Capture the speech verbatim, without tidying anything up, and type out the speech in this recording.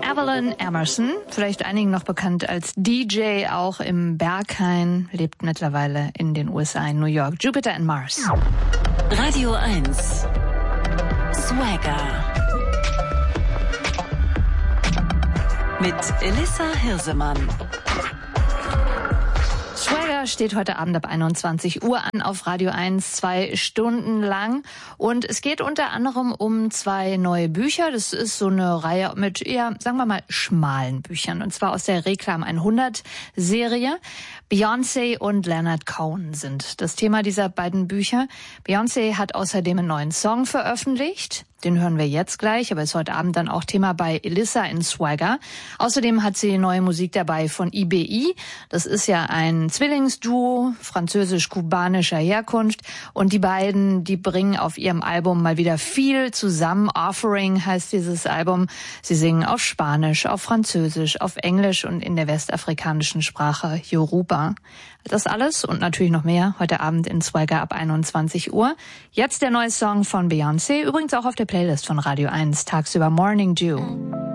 Evelyn Emerson, vielleicht einigen noch bekannt als D J, auch im Berghain, lebt mittlerweile in den U S A, in New York. Jupiter and Mars. Radio eins. Swagger. Mit Elissa Hirsemann. Swagger steht heute Abend ab einundzwanzig Uhr an auf Radio eins, zwei Stunden lang. Und es geht unter anderem um zwei neue Bücher. Das ist so eine Reihe mit eher, sagen wir mal, schmalen Büchern. Und zwar aus der Reklam hundert Serie. Beyoncé und Leonard Cohen sind das Thema dieser beiden Bücher. Beyoncé hat außerdem einen neuen Song veröffentlicht. Den hören wir jetzt gleich, aber ist heute Abend dann auch Thema bei Elissa in Swagger. Außerdem hat sie neue Musik dabei von I B I. Das ist ja ein Zwillingsduo französisch-kubanischer Herkunft. Und die beiden, die bringen auf ihrem Album mal wieder viel zusammen. Offering heißt dieses Album. Sie singen auf Spanisch, auf Französisch, auf Englisch und in der westafrikanischen Sprache Yoruba. Das alles und natürlich noch mehr heute Abend in Swagger ab einundzwanzig Uhr. Jetzt der neue Song von Beyoncé, übrigens auch auf der Playlist von Radio eins, tagsüber Morning Dew.